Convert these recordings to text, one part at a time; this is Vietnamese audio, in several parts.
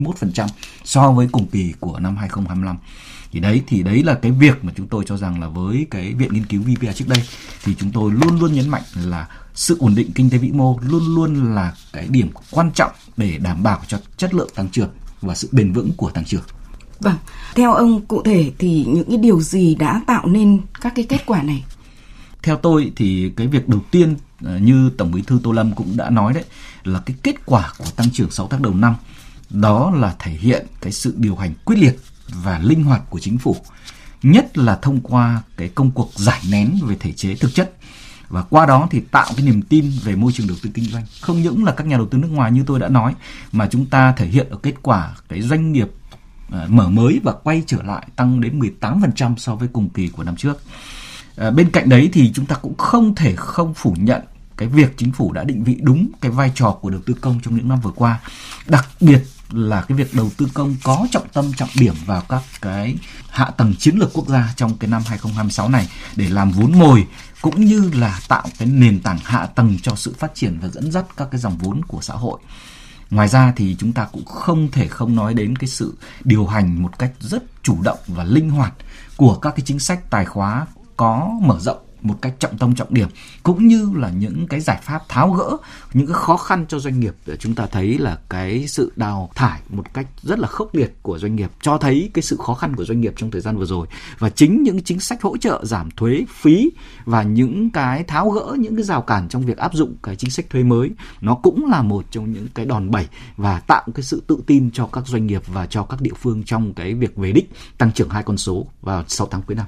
1% so với cùng kỳ của năm 2025. Thì đấy là cái việc mà chúng tôi cho rằng là với cái Viện Nghiên cứu VPI trước đây thì chúng tôi luôn luôn nhấn mạnh là sự ổn định kinh tế vĩ mô luôn luôn là cái điểm quan trọng để đảm bảo cho chất lượng tăng trưởng và sự bền vững của tăng trưởng. Vâng, theo ông cụ thể thì những cái điều gì đã tạo nên các cái kết quả này? Theo tôi thì cái việc đầu tiên như Tổng Bí thư Tô Lâm cũng đã nói đấy là cái kết quả của tăng trưởng 6 tháng đầu năm đó là thể hiện cái sự điều hành quyết liệt và linh hoạt của chính phủ, nhất là thông qua cái công cuộc giải nén về thể chế thực chất và qua đó thì tạo cái niềm tin về môi trường đầu tư kinh doanh. Không những là các nhà đầu tư nước ngoài như tôi đã nói mà chúng ta thể hiện ở kết quả cái doanh nghiệp mở mới và quay trở lại tăng đến 18% so với cùng kỳ của năm trước. Bên cạnh đấy thì chúng ta cũng không thể không phủ nhận cái việc chính phủ đã định vị đúng cái vai trò của đầu tư công trong những năm vừa qua, đặc biệt là cái việc đầu tư công có trọng tâm trọng điểm vào các cái hạ tầng chiến lược quốc gia trong cái năm 2026 này để làm vốn mồi cũng như là tạo cái nền tảng hạ tầng cho sự phát triển và dẫn dắt các cái dòng vốn của xã hội. Ngoài ra thì chúng ta cũng không thể không nói đến cái sự điều hành một cách rất chủ động và linh hoạt của các cái chính sách tài khóa có mở rộng một cách trọng tâm trọng điểm, cũng như là những cái giải pháp tháo gỡ những cái khó khăn cho doanh nghiệp. Chúng ta thấy là cái sự đào thải một cách rất là khốc liệt của doanh nghiệp cho thấy cái sự khó khăn của doanh nghiệp trong thời gian vừa rồi, và chính những chính sách hỗ trợ giảm thuế phí và những cái tháo gỡ những cái rào cản trong việc áp dụng cái chính sách thuế mới, nó cũng là một trong những cái đòn bẩy và tạo cái sự tự tin cho các doanh nghiệp và cho các địa phương trong cái việc về đích tăng trưởng 2 con số vào 6 tháng cuối năm.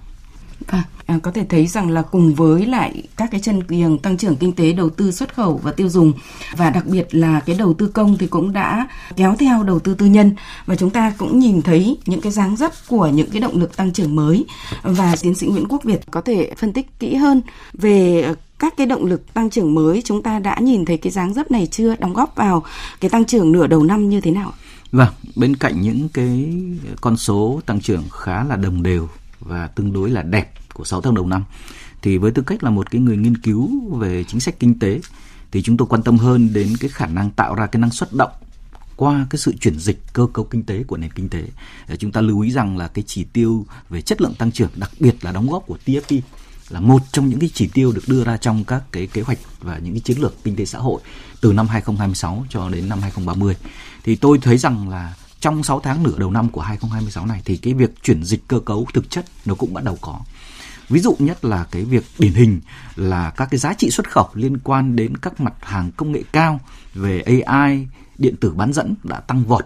Có thể thấy rằng là cùng với lại các cái chân kiềng tăng trưởng kinh tế, đầu tư xuất khẩu và tiêu dùng, và đặc biệt là cái đầu tư công thì cũng đã kéo theo đầu tư tư nhân, và chúng ta cũng nhìn thấy những cái dáng dấp của những cái động lực tăng trưởng mới. Và tiến sĩ Nguyễn Quốc Việt có thể phân tích kỹ hơn về các cái động lực tăng trưởng mới, chúng ta đã nhìn thấy cái dáng dấp này chưa, đóng góp vào cái tăng trưởng nửa đầu năm như thế nào? Vâng, bên cạnh những cái con số tăng trưởng khá là đồng đều và tương đối là đẹp của 6 tháng đầu năm, thì với tư cách là một cái người nghiên cứu về chính sách kinh tế thì chúng tôi quan tâm hơn đến cái khả năng tạo ra cái năng suất động qua cái sự chuyển dịch cơ cấu kinh tế của nền kinh tế. Chúng ta lưu ý rằng là cái chỉ tiêu về chất lượng tăng trưởng, đặc biệt là đóng góp của TFP, là một trong những cái chỉ tiêu được đưa ra trong các cái kế hoạch và những cái chiến lược kinh tế xã hội từ năm 2026 cho đến năm 2030. Thì tôi thấy rằng là trong 6 tháng nửa đầu năm của 2026 này thì cái việc chuyển dịch cơ cấu thực chất nó cũng bắt đầu có. Ví dụ nhất là cái việc điển hình là các cái giá trị xuất khẩu liên quan đến các mặt hàng công nghệ cao về AI, điện tử bán dẫn đã tăng vọt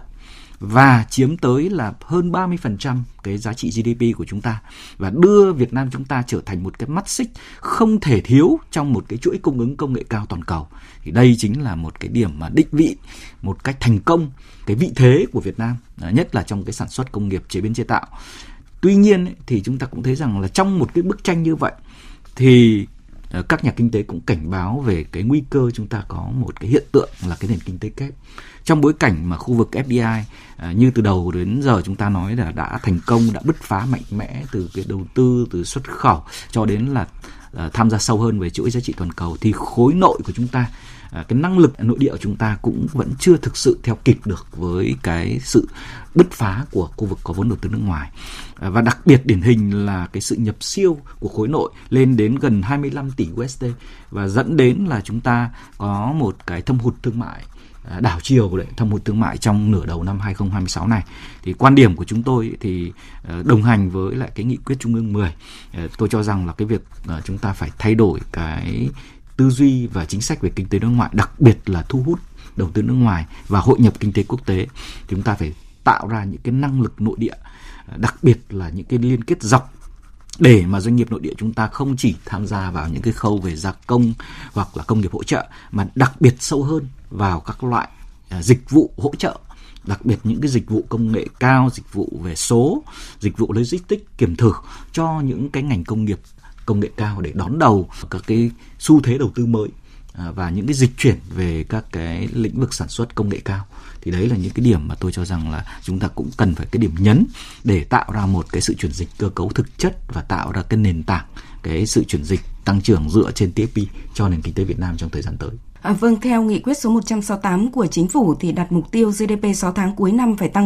và chiếm tới là hơn 30% cái giá trị GDP của chúng ta, và đưa Việt Nam chúng ta trở thành một cái mắt xích không thể thiếu trong một cái chuỗi cung ứng công nghệ cao toàn cầu. Thì đây chính là một cái điểm mà định vị một cách thành công cái vị thế của Việt Nam, nhất là trong cái sản xuất công nghiệp chế biến chế tạo. Tuy nhiên thì chúng ta cũng thấy rằng là trong một cái bức tranh như vậy thì các nhà kinh tế cũng cảnh báo về cái nguy cơ chúng ta có một cái hiện tượng là cái nền kinh tế kép. Trong bối cảnh mà khu vực FDI như từ đầu đến giờ chúng ta nói là đã thành công, đã bứt phá mạnh mẽ từ cái đầu tư, từ xuất khẩu cho đến là tham gia sâu hơn về chuỗi giá trị toàn cầu, thì khối nội của chúng ta, cái năng lực nội địa của chúng ta cũng vẫn chưa thực sự theo kịp được với cái sự bứt phá của khu vực có vốn đầu tư nước ngoài. Và đặc biệt điển hình là cái sự nhập siêu của khối nội lên đến gần 25 tỷ USD và dẫn đến là chúng ta có một cái thâm hụt thương mại đảo chiều đấy, thâm hụt thương mại trong nửa đầu năm 2026 này. Thì quan điểm của chúng tôi thì đồng hành với lại cái nghị quyết Trung ương 10, tôi cho rằng là cái việc chúng ta phải thay đổi cái tư duy và chính sách về kinh tế đối ngoại, đặc biệt là thu hút đầu tư nước ngoài và hội nhập kinh tế quốc tế. Chúng ta phải tạo ra những cái năng lực nội địa, đặc biệt là những cái liên kết dọc, để mà doanh nghiệp nội địa chúng ta không chỉ tham gia vào những cái khâu về gia công hoặc là công nghiệp hỗ trợ, mà đặc biệt sâu hơn vào các loại dịch vụ hỗ trợ, đặc biệt những cái dịch vụ công nghệ cao, dịch vụ về số, dịch vụ logistics kiểm thử cho những cái ngành công nghiệp công nghệ cao để đón đầu các cái xu thế đầu tư mới và những cái dịch chuyển về các cái lĩnh vực sản xuất công nghệ cao. Thì đấy là những cái điểm mà tôi cho rằng là chúng ta cũng cần phải cái điểm nhấn để tạo ra một cái sự chuyển dịch cơ cấu thực chất và tạo ra cái nền tảng, cái sự chuyển dịch tăng trưởng dựa trên TFP cho nền kinh tế Việt Nam trong thời gian tới. Vâng, theo nghị quyết số 168 của Chính phủ thì đặt mục tiêu GDP 6 tháng cuối năm phải tăng